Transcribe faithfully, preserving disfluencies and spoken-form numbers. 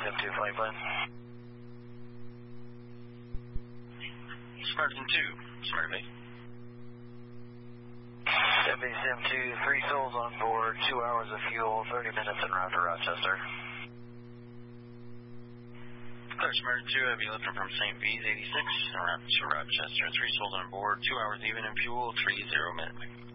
Sim two flight plan. Smartisan two, Smart base. Heavy Sim two, three souls on board, two hours of fuel, thirty minutes en route to Rochester. Clear Smartisan two, heavy lifting from Saint V's eighty-six, en route to Rochester. Three souls on board, two hours even in fuel, three zero minutes.